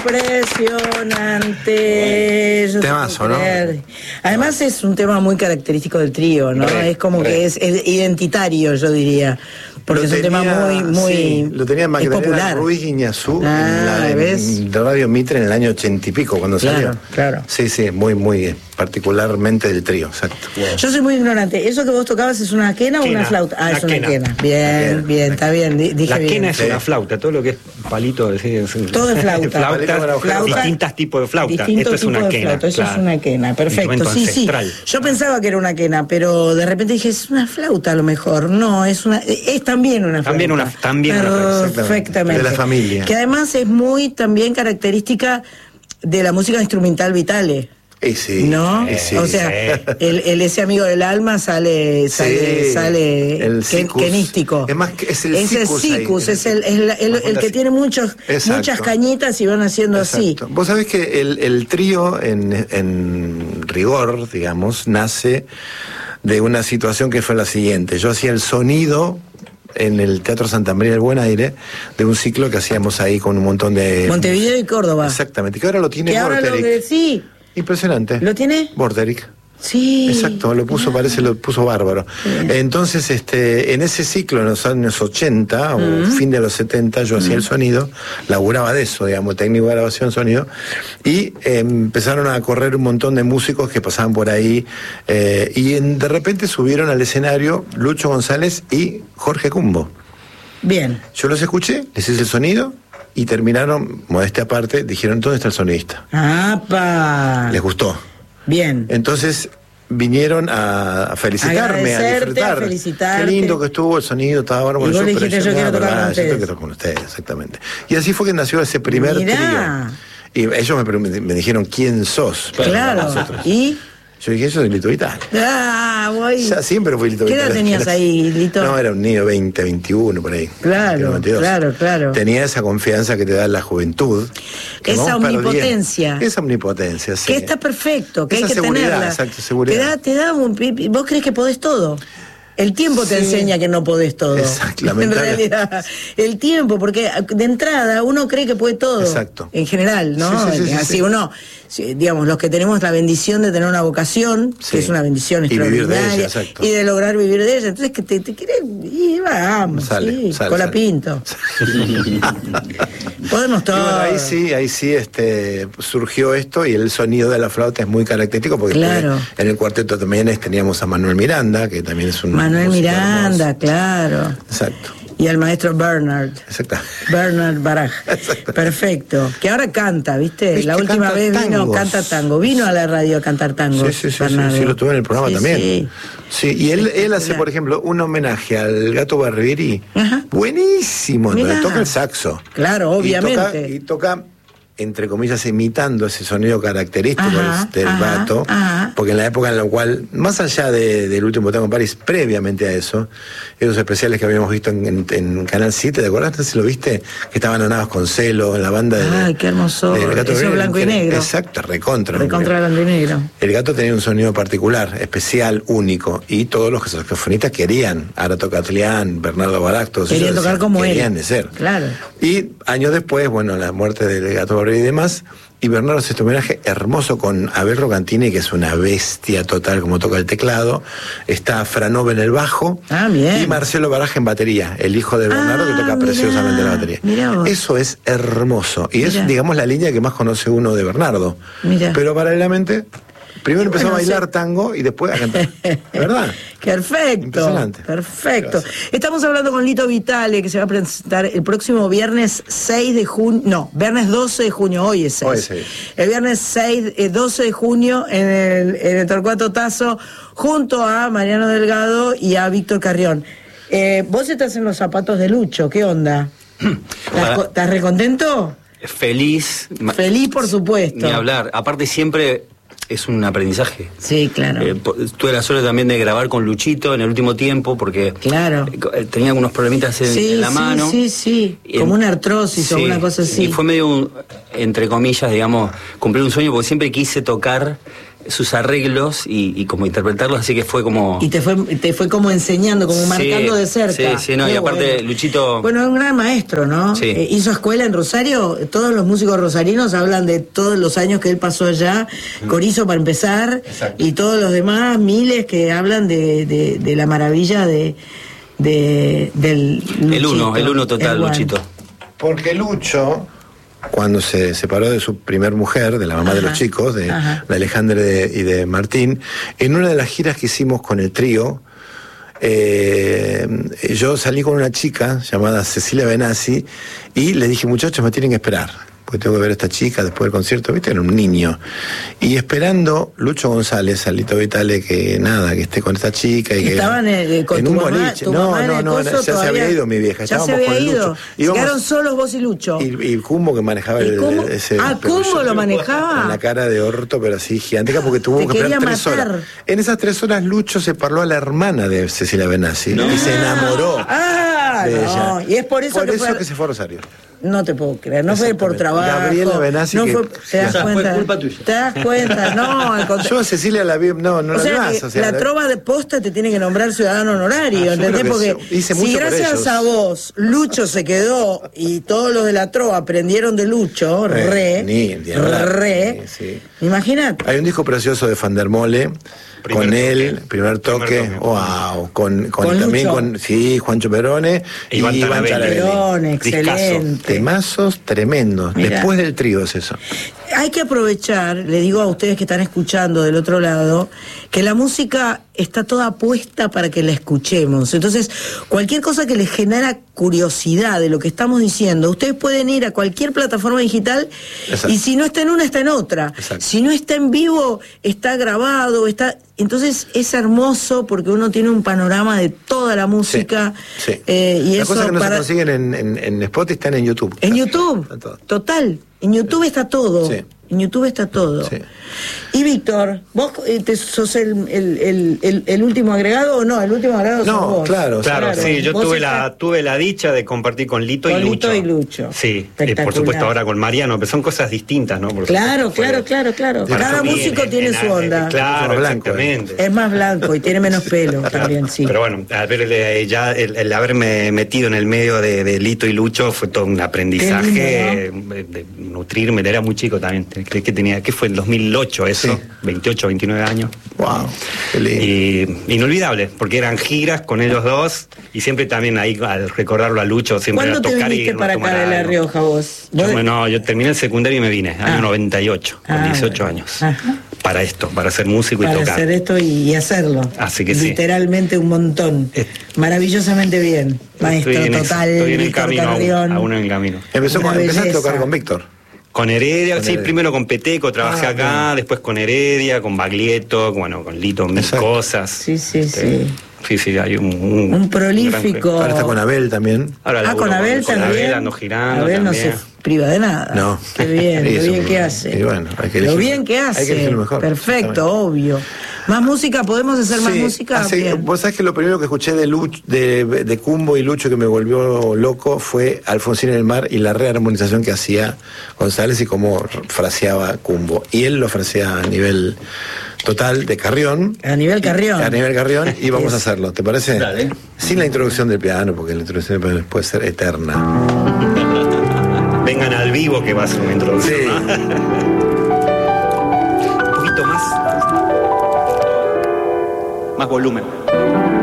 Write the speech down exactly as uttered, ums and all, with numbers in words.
impresionante. Yo Temazo, ¿no? Además es un tema muy característico del trío, ¿no? Re, es como re. que es, es identitario, yo diría. Porque lo es un tenía, tema muy, muy sí, lo tenía Magdalena Ruiz Iñazú ah, en la de, de Radio Mitre en el año ochenta y pico, cuando claro, salió. Claro. Sí, sí, muy, muy particularmente del trío, exacto. Wow. Yo soy muy ignorante. ¿Eso que vos tocabas es una quena, quena o una flauta? Ah, es una quena. quena. Bien, quena. bien, está bien. Dije la quena bien. es sí. una flauta, todo lo que es palito. Es, es, todo es flauta. Flautas, flauta, distintos tipos de flauta. Esto es una quena. Flauta. Eso claro. es una quena, perfecto. Sí, ancestral. sí. Yo pensaba que era una quena, pero de repente dije, es una flauta a lo mejor. No, es una, es también una flauta. También una, también una perfectamente. De la familia. Que además es muy también característica de la música instrumental Vitale. Y sí, ¿no? y sí, o sea, sí. el, el ese amigo del alma sale sale sí, sale el ken, kenístico. Es más que es el es sicus, el sicus, es el, el, el, el que tiene muchos muchas cañitas y van haciendo Exacto. así. Vos sabés que el, el trío en, en rigor, digamos, nace de una situación que fue la siguiente. Yo hacía el sonido en el Teatro Santa María del Buen Aire de un ciclo que hacíamos ahí con un montón de Montevideo y Córdoba. Exactamente, que ahora lo tiene Borderic. Lo que, sí. Impresionante. ¿Lo tiene? Borderic. Sí. Exacto, lo puso, parece, lo puso bárbaro. Sí. Entonces, este, en ese ciclo, en los años ochenta, uh-huh. o fin de los setenta, yo uh-huh. hacía el sonido, laburaba de eso, digamos, técnico de grabación, sonido, y eh, empezaron a correr un montón de músicos que pasaban por ahí, eh, y en, de repente subieron al escenario Lucho González y Jorge Cumbo. Bien. Yo los escuché, les hice el sonido, y terminaron, modestia aparte, dijeron, ¿dónde está el sonidista? ¡Apa! Les gustó. Bien. Entonces vinieron a felicitarme, a disfrutar. A felicitarte. Qué lindo que estuvo el sonido, estaba bárbaro. Y vos le dijiste, yo quiero tocar con ustedes. Yo quiero con ustedes, exactamente. Y así fue que nació ese primer Mirá. trío. Y ellos me, me dijeron, ¿quién sos? Claro. ¿Y? Yo dije, eso es Lito Vitale. Ah, voy. Ya siempre fui Lito ¿Qué Vitale. edad tenías ahí, Lito? No, era un niño veinte, veintiuno, por ahí. Claro, claro, claro. Tenía esa confianza que te da la juventud. Esa omnipotencia. Perdiendo. Esa omnipotencia, sí. Que está perfecto, que esa hay que seguridad, tenerla. Exacto, seguridad. Te da, te da un... Vos crees que podés todo. El tiempo te sí. enseña que no podés todo. Exacto, en realidad, el tiempo, porque de entrada uno cree que puede todo. Exacto. En general, ¿no? Sí, sí, sí, Así sí. uno, digamos, los que tenemos la bendición de tener una vocación, sí. que es una bendición extraordinaria, y, de ella, y de lograr vivir de ella. Entonces, que te, te querés, y vamos, sale, sí, sale, con la sale. pinto. Podemos todo. Y bueno, ahí sí, ahí sí este, surgió esto, y el sonido de la flauta es muy característico, porque claro. en el cuarteto también es, teníamos a Manuel Miranda, que también es un Manuel Miranda, hermoso. Claro. Exacto. Y al maestro Bernard. Exacto. Bernard Baraj. Perfecto. Que ahora canta, ¿viste? ¿Viste? La última vez vino, tangos. canta tango. Vino a la radio a cantar tango. Sí, sí, sí, sí, sí, lo tuve en el programa sí, también. Sí. Sí, y él, él hace, por ejemplo, un homenaje al Gato Barbieri. Ajá. Buenísimo, donde toca el saxo. Claro, obviamente. Y toca, y toca entre comillas, imitando ese sonido característico ajá, del ajá, gato, ajá. porque en la época en la cual, más allá de, del último tango en París, previamente a eso, esos especiales que habíamos visto en, en, en Canal siete, ¿te acordás? No sé si lo viste, que estaban donados con Celo, en la banda de... Ay, qué hermoso, de Gato eso blanco y negro. Exacto, recontra. Recontra blanco y negro. El gato tenía un sonido particular, especial, único, y todos los saxofonistas querían, Arato Catlián, Bernardo Baraj, todos querían ellos tocar como querían él. de ser. Claro. Y años después, bueno, la muerte del Gato Barbieri y demás, y Bernardo hace este homenaje hermoso con Abel Rocantini, que es una bestia total como toca el teclado. Está Franove en el bajo. Ah, bien. Y Marcelo Baraj en batería, el hijo de Bernardo, ah, que toca mirá, preciosamente la batería. Eso es hermoso. Y mirá. Es, digamos, la línea que más conoce uno de Bernardo. Mirá. Pero paralelamente, primero empezó bueno, a bailar sí. tango y después a cantar. ¿Verdad? Perfecto. Perfecto. Gracias. Estamos hablando con Lito Vitale, que se va a presentar el próximo viernes seis de junio. No, viernes doce de junio, hoy es seis. Hoy es seis. El viernes seis, eh, doce de junio en el, en el Torcuato Tazo, junto a Mariano Delgado y a Víctor Carrión. Eh, vos estás en los zapatos de Lucho, ¿qué onda? ¿Estás, ¿estás recontento? Feliz. Feliz, por supuesto. Ni hablar. Aparte, siempre es un aprendizaje. Sí, claro. Eh, tuve la suerte también de grabar con Luchito en el último tiempo, porque claro. eh, tenía algunos problemitas en, sí, en la sí, mano. Sí, sí, sí. Como una artrosis sí, o una cosa así. Y fue medio, un, entre comillas, digamos, cumplir un sueño, porque siempre quise tocar sus arreglos y, y como interpretarlos, así que fue como... Y te fue, te fue como enseñando, como Sí, marcando de cerca. Sí, sí, no, Qué y aparte bueno. Luchito... Bueno, es un gran maestro, ¿no? Sí. Eh, hizo escuela en Rosario, todos los músicos rosarinos hablan de todos los años que él pasó allá, Corizo para empezar, Exacto. y todos los demás, miles que hablan de, de, de la maravilla de, de del Luchito, el uno, el uno total, el one. Luchito. Porque Lucho, cuando se separó de su primer mujer, de la mamá Ajá, de los chicos, de, ajá. de Alejandra y de, y de Martín, en una de las giras que hicimos con el trío, eh, yo salí con una chica llamada Cecilia Benassi y le dije, muchachos, me tienen que esperar, porque tengo que ver a esta chica después del concierto, viste, era un niño. Y esperando Lucho González, Salito Vitale, que nada, que esté con esta chica. Y que Estaban eh, con en tu un mamá, boliche. tu No, mamá en no, el no, coso, ya se todavía- había ido mi vieja, Ya estábamos se había con ido. Lucho. Se Íbamos- quedaron solos vos y Lucho. Y, y Cumbo que manejaba ¿Y el, cómo? ese Ah, peluche. ¿Cumbo lo manejaba? Con la cara de orto, pero así gigantesca, porque tuvo Te que esperar quería tres matar. horas. En esas tres horas Lucho se parló a la hermana de Cecilia Benassi y se enamoró Ah, de no. ella. Y es por eso por que eso fue... que se fue a Rosario. No te puedo creer, no fue por Exactamente. trabajo. Gabriela Benassi no que- fue, ¿te das O sea, fue cuenta? culpa tuya. ¿Te das cuenta? No, al contrario. Yo a Cecilia la vi, no, no O la vi sea, más. que O sea, la la- trova de posta te tiene que nombrar ciudadano honorario, Ah, yo ¿entendés? creo que Porque sí. Hice si mucho por gracias ellos. a vos Lucho se quedó y todos los de la trova aprendieron de Lucho, Eh, re, ni- ni hablar. re, Sí, sí. imagínate. Hay un disco precioso de Fandermole. Primer Con él, toque. primer toque, Primer toque. wow, con, con, Con también Lucho. con, sí, Juancho Perone E Iván Tarabelli. Perón, Discazo. excelente. Temazos tremendos, Mirá. después del trío es eso. Hay que aprovechar, le digo a ustedes que están escuchando del otro lado, que la música está toda puesta para que la escuchemos. Entonces, cualquier cosa que les genera curiosidad de lo que estamos diciendo, ustedes pueden ir a cualquier plataforma digital. Exacto. Y si no está en una, está en otra. Exacto. Si no está en vivo, está grabado, está... Entonces es hermoso porque uno tiene un panorama de toda la música. Sí, sí. eh, y Las eso cosas que no para... se consiguen en, en, en Spotify están en YouTube. En Está- YouTube, está todo. total. En YouTube está todo. Sí. En YouTube está todo. Sí. Y Víctor, ¿vos eh, te, sos el, el, el, el, el último agregado o no? El último agregado No, sos vos. claro, Claro, sí, yo Vos tuve estás- la, tuve la dicha de compartir con Lito Con y Lucho. Lito y Lucho. Sí, eh, por Espectacular. supuesto ahora con Mariano, pero son cosas distintas, ¿no? Por Claro, supuesto, fue- claro, claro, claro. para Cada mí, músico en- tiene en- su en- onda. Claro, Mucho más blanco, exactamente. Es más blanco y tiene menos pelo también, sí. Pero bueno, haberle, ya el, el haberme metido en el medio de, de Lito y Lucho fue todo un aprendizaje, Qué de, de nutrirme, era muy chico también, creo que tenía, ¿qué fue? El dos mil ocho eso, Sí. veintiocho, veintinueve años. Wow, qué lindo. Y inolvidable, porque eran giras con ellos dos y siempre también ahí al recordarlo a Lucho, siempre ¿Cuándo era te tocar y viniste irnos para a tomar acá de La algo. Rioja vos? Yo, ¿Vos- bueno, yo terminé el secundario y me vine, Ah. año noventa y ocho, con Ah, dieciocho bueno. años. Ajá. Para esto, para ser músico y para tocar. hacer esto y, y hacerlo. Así que sí. Literalmente un montón. Eh, Maravillosamente bien. Maestro Estoy en eso, total, estoy en el Víctor camino, aún, Carrión. aún en el camino. Empezó una con, empezaste a belleza. tocar con Víctor. Con Heredia, Con sí, Heredia. primero con Peteco, trabajé Ah, acá, después con Heredia, con Baglietto, bueno, con Lito, mil Exacto. cosas. Sí, sí, Este, sí. Sí, sí, hay un... Un, Un prolífico. gran- Ahora está con Abel también. Ahora Ah, laburo con Abel con también. Abel ando girando Abel no también. se priva de nada. No. Qué bien, Sí, lo eso, bien que hace. y bueno, hay que lo elegir- bien que hay que hace. elegir lo mejor, Perfecto, exactamente. obvio. ¿Más música? ¿Podemos hacer más Sí, música? hace- Bien. vos sabés que lo primero que escuché de, Luch, de, de Cumbo y Lucho que me volvió loco fue Alfonsín en el mar y la rearmonización que hacía González y cómo fraseaba Cumbo. Y él lo frasea a nivel total de Carrión. A nivel Carrión. A nivel Carrión y vamos Es- a hacerlo, ¿te parece? Dale. Sin la introducción del piano, porque la introducción del piano puede ser eterna. Vengan al vivo que va a ser una introducción. Sí. ¿no? Un poquito más. Más volumen.